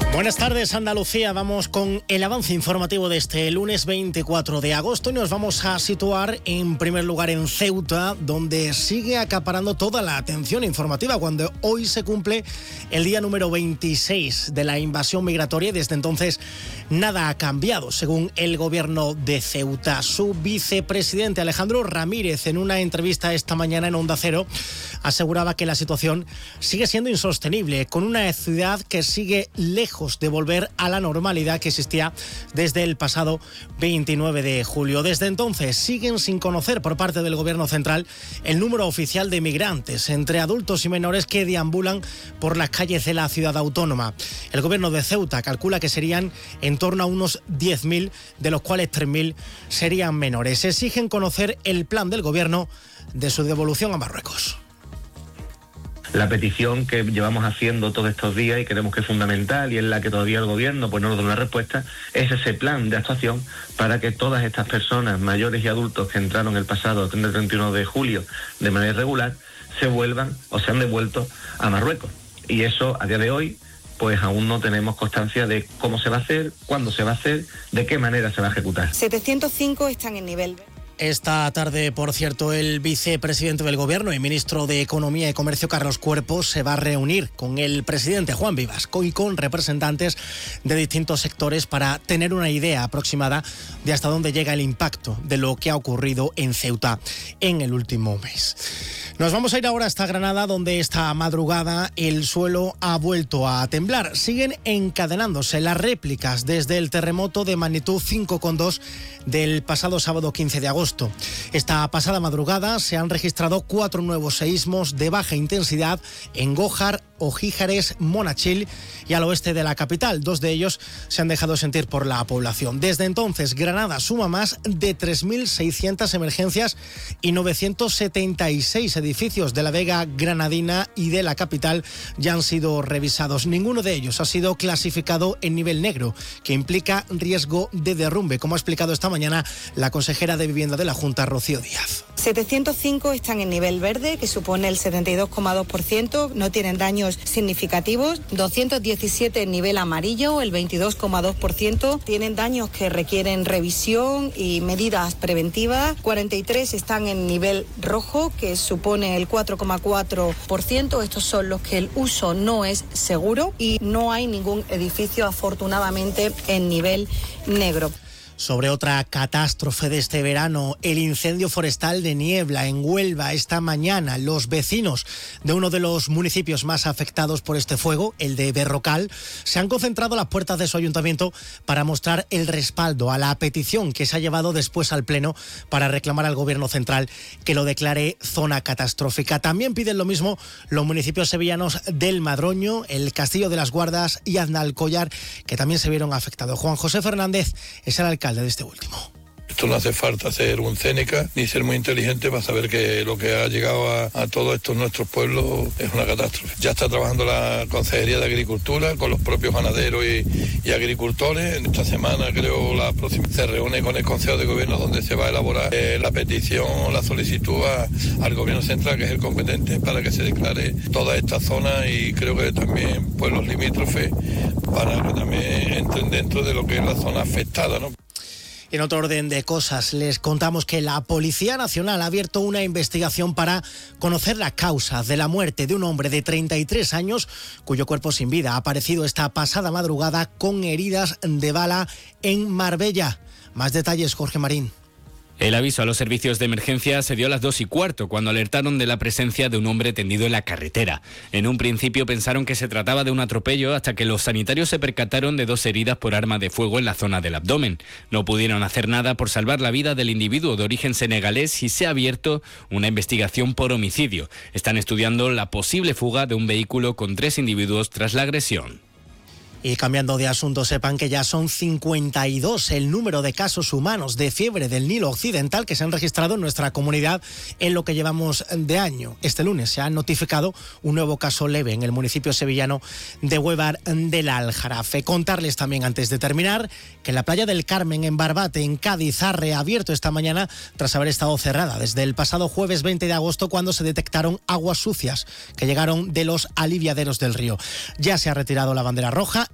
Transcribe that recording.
Buenas tardes, Andalucía. Vamos con el avance informativo de este lunes 24 de agosto y nos vamos a situar en primer lugar en Ceuta, donde sigue acaparando toda la atención informativa cuando hoy se cumple el día número 26 de la invasión migratoria y desde entonces nada ha cambiado, según el gobierno de Ceuta. Su vicepresidente Alejandro Ramírez, en una entrevista esta mañana en Onda Cero, aseguraba que la situación sigue siendo insostenible, con una ciudad que sigue lejos de volver a la normalidad que existía desde el pasado 29 de julio. Desde entonces siguen sin conocer por parte del gobierno central el número oficial de migrantes entre adultos y menores que deambulan por las calles de la ciudad autónoma. El gobierno de Ceuta calcula que serían en torno a unos 10.000, de los cuales 3.000 serían menores. Exigen conocer el plan del gobierno de su devolución a Marruecos. La petición que llevamos haciendo todos estos días y creemos que es fundamental y en la que todavía el gobierno no nos da una respuesta, es ese plan de actuación para que todas estas personas mayores y adultos que entraron el pasado 31 de julio de manera irregular se vuelvan o sean devueltos a Marruecos. Y eso a día de hoy pues aún no tenemos constancia de cómo se va a hacer, cuándo se va a hacer, de qué manera se va a ejecutar. 705 están en nivel B. Esta tarde, por cierto, el vicepresidente del Gobierno y ministro de Economía y Comercio, Carlos Cuerpos, se va a reunir con el presidente Juan Vivas y con representantes de distintos sectores para tener una idea aproximada de hasta dónde llega el impacto de lo que ha ocurrido en Ceuta en el último mes. Nos vamos a ir ahora hasta Granada, donde esta madrugada el suelo ha vuelto a temblar. Siguen encadenándose las réplicas desde el terremoto de magnitud 5,2 del pasado sábado 15 de agosto. Esta pasada madrugada se han registrado 4 nuevos seísmos de baja intensidad en Gójar, Ojíjares, Monachil y al oeste de la capital. 2 de ellos se han dejado sentir por la población. Desde entonces, Granada suma más de 3.600 emergencias y 976 edificios de la Vega granadina y de la capital ya han sido revisados. Ninguno de ellos ha sido clasificado en nivel negro, que implica riesgo de derrumbe, como ha explicado esta mañana la consejera de Vivienda de la Junta, Rocío Díaz. 705 están en nivel verde, que supone el 72,2%, no tienen daños significativos. 217 en nivel amarillo, el 22,2%. Tienen daños que requieren revisión y medidas preventivas. 43 están en nivel rojo, que supone el 4,4%. Estos son los que el uso no es seguro y no hay ningún edificio, afortunadamente, en nivel negro. Sobre otra catástrofe de este verano, el incendio forestal de Niebla en Huelva esta mañana. Los vecinos de uno de los municipios más afectados por este fuego, el de Berrocal, se han concentrado a las puertas de su ayuntamiento para mostrar el respaldo a la petición que se ha llevado después al Pleno para reclamar al Gobierno central que lo declare zona catastrófica. También piden lo mismo los municipios sevillanos del Madroño, el Castillo de las Guardas y Aznalcóllar, que también se vieron afectados. Juan José Fernández es el alcalde de este último. Esto no hace falta ser un Céneca ni ser muy inteligente para saber que lo que ha llegado a todos estos nuestros pueblos es una catástrofe. Ya está trabajando la Consejería de Agricultura con los propios ganaderos y agricultores. Esta semana, creo, la próxima se reúne con el Consejo de Gobierno donde se va a elaborar la petición, la solicitud al Gobierno central, que es el competente, para que se declare toda esta zona y creo que también pueblos limítrofes para que también entren dentro de lo que es la zona afectada, ¿no? En otro orden de cosas, les contamos que la Policía Nacional ha abierto una investigación para conocer las causas de la muerte de un hombre de 33 años cuyo cuerpo sin vida ha aparecido esta pasada madrugada con heridas de bala en Marbella. Más detalles, Jorge Marín. El aviso a los servicios de emergencia se dio a las 2:15, cuando alertaron de la presencia de un hombre tendido en la carretera. En un principio pensaron que se trataba de un atropello hasta que los sanitarios se percataron de 2 heridas por arma de fuego en la zona del abdomen. No pudieron hacer nada por salvar la vida del individuo de origen senegalés y se ha abierto una investigación por homicidio. Están estudiando la posible fuga de un vehículo con 3 individuos tras la agresión. Y cambiando de asunto, sepan que ya son 52 el número de casos humanos de fiebre del Nilo Occidental que se han registrado en nuestra comunidad en lo que llevamos de año. Este lunes se ha notificado un nuevo caso leve en el municipio sevillano de Huévar del Aljarafe. Contarles también, antes de terminar, que la playa del Carmen en Barbate, en Cádiz, ha reabierto esta mañana tras haber estado cerrada desde el pasado jueves 20 de agosto, cuando se detectaron aguas sucias que llegaron de los aliviaderos del río. Ya se ha retirado la bandera roja